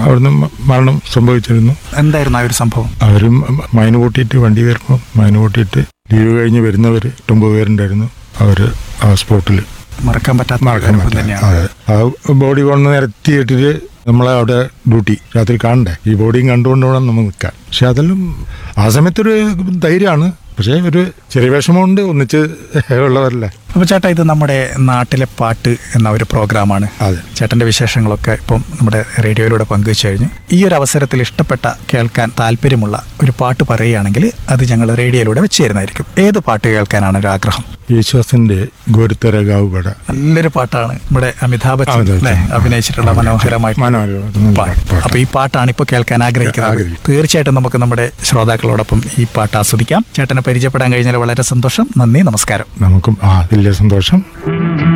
അവിടുന്ന് മരണം സംഭവിച്ചിരുന്നു. എന്തായിരുന്നു ആ ഒരു സംഭവം? അവരും മൈന് കൂട്ടിയിട്ട് വണ്ടി കയറുമ്പോൾ മൈന് കൂട്ടിയിട്ട് ലീവ് കഴിഞ്ഞ് വരുന്നവർ 9 പേരുണ്ടായിരുന്നു. അവർ ആ സ്പോട്ടിൽ മറക്കാൻ പറ്റാത്ത തന്നെയാണ്. അതെ, ആ ബോഡി കൊണ്ട് നിരത്തിയിട്ടിട്ട് നമ്മളെ അവിടെ ഡ്യൂട്ടി രാത്രി കാണണ്ടേ, ഈ ബോഡിയും കണ്ടുകൊണ്ട് വേണം നമ്മൾ നിൽക്കാൻ. പക്ഷെ അതെല്ലാം ആ സമയത്തൊരു ധൈര്യമാണ്. പക്ഷേ ഒരു ചെറിയ വിഷമമുണ്ട്, ഒന്നിച്ച് ഉള്ളവരല്ലേ. അപ്പോൾ ചേട്ടാ, ഇത് നമ്മുടെ നാട്ടിലെ പാട്ട് എന്ന ഒരു പ്രോഗ്രാമാണ്. അതെ, ചേട്ടൻ്റെ വിശേഷങ്ങളൊക്കെ ഇപ്പം നമ്മുടെ റേഡിയോയിലൂടെ പങ്കുവെച്ചു കഴിഞ്ഞു. ഈ ഒരു അവസരത്തിൽ ഇഷ്ടപ്പെട്ട, കേൾക്കാൻ താല്പര്യമുള്ള ഒരു പാട്ട് പറയുകയാണെങ്കിൽ അത് ഞങ്ങൾ റേഡിയോയിലൂടെ വെച്ച് തരുന്നതായിരിക്കും. ഏത് പാട്ട് കേൾക്കാനാണ് ഒരു ആഗ്രഹം? യേശുദാസിന്റെ ഗോരുത്തര ഗാവുപട നല്ലൊരു പാട്ടാണ്. നമ്മുടെ അമിതാഭ് ബച്ചൻ അല്ലേ അഭിനയിച്ചിട്ടുള്ള മനോഹരമായിട്ട് പാട്ട്. അപ്പൊ ഈ പാട്ടാണ് ഇപ്പോൾ കേൾക്കാൻ ആഗ്രഹിക്കുന്നത്. തീർച്ചയായിട്ടും നമുക്ക് നമ്മുടെ ശ്രോതാക്കളോടൊപ്പം ഈ പാട്ട് ആസ്വദിക്കാം. ചേട്ടനെ പരിചയപ്പെടാൻ കഴിഞ്ഞാൽ വളരെ സന്തോഷം. നന്ദി, നമസ്കാരം. നമുക്കും വലിയ സന്തോഷം.